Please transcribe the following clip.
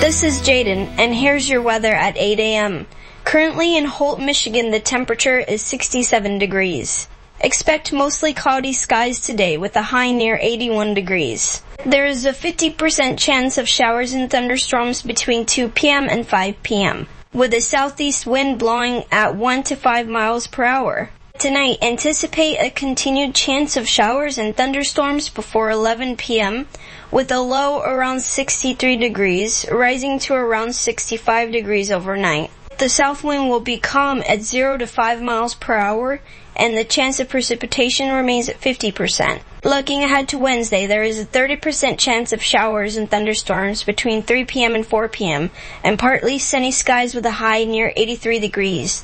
This is Jaden, and here's your weather at 8 a.m. Currently in Holt, Michigan, the temperature is 67 degrees. Expect mostly cloudy skies today with a high near 81 degrees. There is a 50% chance of showers and thunderstorms between 2 p.m. and 5 p.m., with a southeast wind blowing at 1 to 5 miles per hour. Tonight, anticipate a continued chance of showers and thunderstorms before 11 p.m., with a low around 63 degrees, rising to around 65 degrees overnight. The south wind will be calm at 0 to 5 miles per hour, and the chance of precipitation remains at 50%. Looking ahead to Wednesday, there is a 30% chance of showers and thunderstorms between 3 p.m. and 4 p.m., and partly sunny skies with a high near 83 degrees.